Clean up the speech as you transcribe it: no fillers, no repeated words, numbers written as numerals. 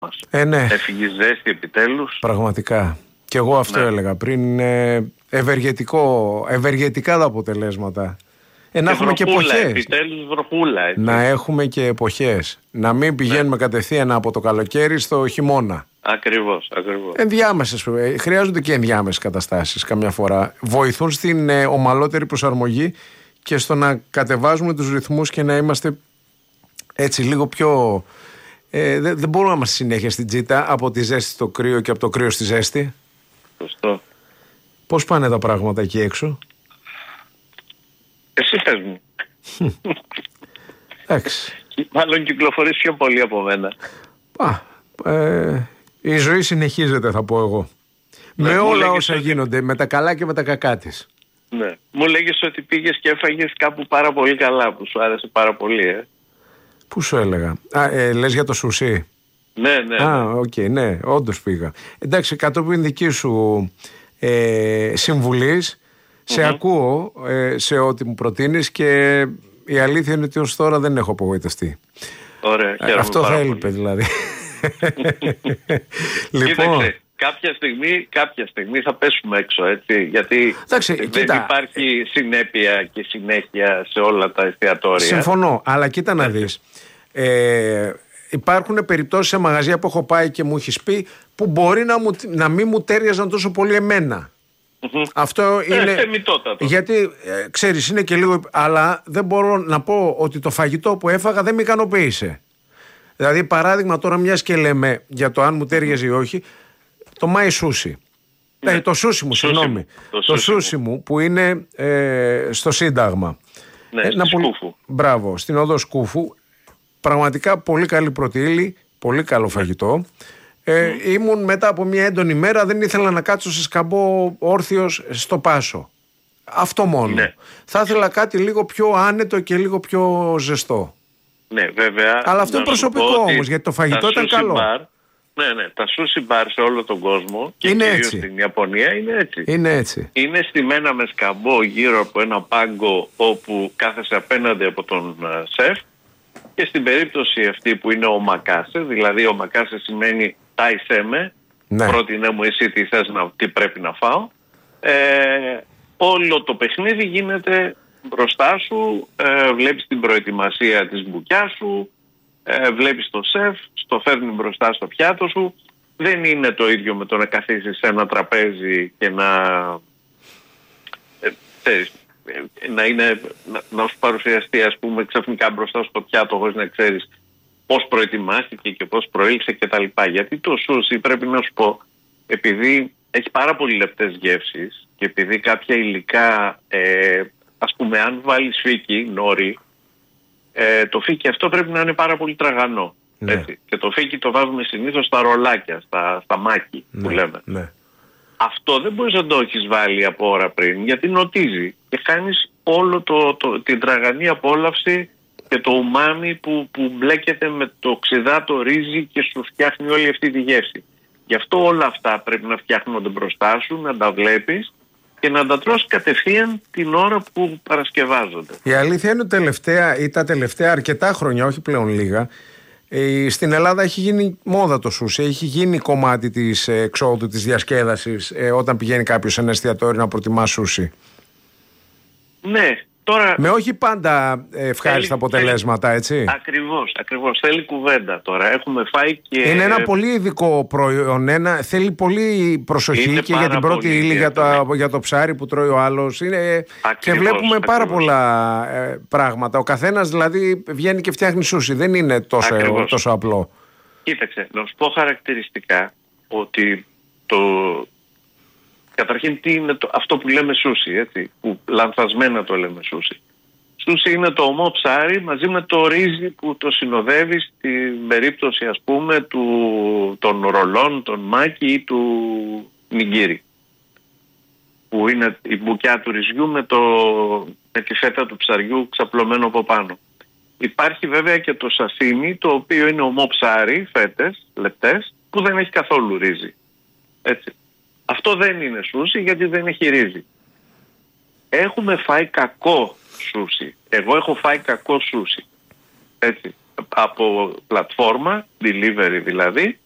μας. Ναι. Έφυγε ζέστη επιτέλους. Πραγματικά. Και εγώ αυτό έλεγα πριν. Ευεργετικά τα αποτελέσματα. Να έχουμε και εποχές. Επιτέλους βροχούλα. Έτσι. Να έχουμε και εποχές. Να μην πηγαίνουμε κατευθείαν από το καλοκαίρι στο χειμώνα. Ακριβώς. Ενδιάμεσες. Χρειάζονται και ενδιάμεσες καταστάσεις καμιά φορά. Βοηθούν στην ομαλότερη προσαρμογή και στο να κατεβάζουμε τους ρυθμούς και να είμαστε έτσι λίγο πιο... δεν μπορούμε να είμαστε συνέχεια στην τζίτα, από τη ζέστη στο κρύο και από το κρύο στη ζέστη. Σωστό. Πώς πάνε τα πράγματα εκεί έξω? Εσύ πες μου. Εντάξει. Μάλλον κυκλοφορείς πιο πολύ από μένα. Η ζωή συνεχίζεται, θα πω εγώ. Με όλα όσα γίνονται, με τα καλά και με τα κακά της. Ναι. Μου λέγες ότι πήγες και έφαγες κάπου πάρα πολύ καλά, που σου άρεσε πάρα πολύ, Πού σου έλεγα? Λες για το σουσί? Ναι. Ναι, όντως πήγα. Εντάξει, κατόπιν δική σου συμβουλής, σε ακούω σε ό,τι μου προτείνεις και η αλήθεια είναι ότι ως τώρα δεν έχω απογοητευτεί. Ωραία, αυτό θα έλειπε δηλαδή. Λοιπόν, κάποια στιγμή θα πέσουμε έξω, έτσι, γιατί δεν υπάρχει συνέπεια και συνέχεια σε όλα τα εστιατόρια. Συμφωνώ, αλλά κοίτα να δεις. Υπάρχουν περιπτώσεις σε μαγαζιά που έχω πάει και μου έχεις πει που μπορεί να μην μου τέριαζαν τόσο πολύ εμένα. Αυτό είναι. Γιατί ξέρεις, είναι και λίγο. Αλλά δεν μπορώ να πω ότι το φαγητό που έφαγα δεν με ικανοποίησε. Δηλαδή, παράδειγμα, τώρα μιας και λέμε για το αν μου τέριαζε ή όχι, το μάι σούσι. Το σούσι μου, συγγνώμη. Το σούσι μου που είναι στο Σύνταγμα. Ναι, στη Σκούφου. Μπράβο, στην οδό Σκούφου. Πραγματικά πολύ καλή πρωτεΐλη, πολύ καλό φαγητό. Ήμουν μετά από μια έντονη μέρα, δεν ήθελα να κάτσω σε σκαμπό όρθιος στο Πάσο. Αυτό μόνο. Ναι. Θα ήθελα κάτι λίγο πιο άνετο και λίγο πιο ζεστό. Ναι, βέβαια. Αλλά αυτό είναι προσωπικό όμως, γιατί το φαγητό ήταν καλό. Ναι, τα sushi bar σε όλο τον κόσμο και είναι κυρίως έτσι. στην Ιαπωνία είναι έτσι. Είναι στημένα με σκαμπό γύρω από ένα πάγκο όπου κάθεσαι απέναντι από τον σεφ, και στην περίπτωση αυτή που είναι ο μακάσε, δηλαδή ο μακάσε σημαίνει τάισέ με, πρότεινε μου εσύ τι πρέπει να φάω, όλο το παιχνίδι γίνεται μπροστά σου, βλέπεις την προετοιμασία της μπουκιάς σου, βλέπεις το σεφ, στο φέρνει μπροστά στο πιάτο σου. Δεν είναι το ίδιο με το να καθίσεις σε ένα τραπέζι και να σου παρουσιαστεί, ας πούμε, ξαφνικά μπροστά στο πιάτο χωρίς να ξέρεις πώς προετοιμάστηκε και πώς προήλθε κτλ. Γιατί το σούσι, πρέπει να σου πω, επειδή έχει πάρα πολύ λεπτές γεύσεις και επειδή κάποια υλικά, ας πούμε, αν βάλεις φίκι, νόρι, το φίκι αυτό πρέπει να είναι πάρα πολύ τραγανό. Ναι. Έτσι. Και το φίκι το βάζουμε συνήθως στα ρολάκια, στα μάκι που λέμε. Ναι. Αυτό δεν μπορείς να το έχεις βάλει από ώρα πριν, γιατί νοτίζει και χάνεις όλο την τραγανή απόλαυση και το ουμάμι που μπλέκεται με το ξεδάτο ρύζι και σου φτιάχνει όλη αυτή τη γεύση. Γι' αυτό όλα αυτά πρέπει να φτιάχνονται μπροστά σου, να τα βλέπεις και να τα τρως κατευθείαν την ώρα που παρασκευάζονται. Η αλήθεια είναι ότι τα τελευταία αρκετά χρόνια, όχι πλέον λίγα, στην Ελλάδα έχει γίνει μόδα το σούσι, έχει γίνει κομμάτι της εξόδου, της διασκέδασης, όταν πηγαίνει κάποιος σε ένα εστιατόριο να προτιμά σούσι. Ναι. Τώρα, με όχι πάντα ευχάριστα αποτελέσματα, έτσι. Ακριβώς. Θέλει κουβέντα τώρα. Έχουμε φάει και... Είναι ένα πολύ ειδικό προϊόν. Θέλει πολύ προσοχή και για την πρώτη ύλη, για το ψάρι που τρώει ο άλλος. Και βλέπουμε πάρα πολλά πράγματα. Ο καθένας δηλαδή βγαίνει και φτιάχνει σούσι. Δεν είναι τόσο απλό. Κοίταξε, να σου πω χαρακτηριστικά ότι καταρχήν τι είναι αυτό που λέμε σούσι, έτσι, που λανθασμένα το λέμε σούσι. Σούσι είναι το ομό ψάρι μαζί με το ρύζι που το συνοδεύει στην περίπτωση, ας πούμε, των ρολών, των μάκι ή του νιγκίρι. Που είναι η μπουκιά του ρυζιού με τη φέτα του ψαριού ξαπλωμένο από πάνω. Υπάρχει βέβαια και το σασίμι, το οποίο είναι ομό ψάρι, φέτες, λεπτές, που δεν έχει καθόλου ρύζι. Έτσι. Αυτό δεν είναι σούσι γιατί δεν έχει ρύζι. Έχουμε φάει κακό σούσι. Εγώ έχω φάει κακό σούσι. Έτσι. Από πλατφόρμα, delivery δηλαδή,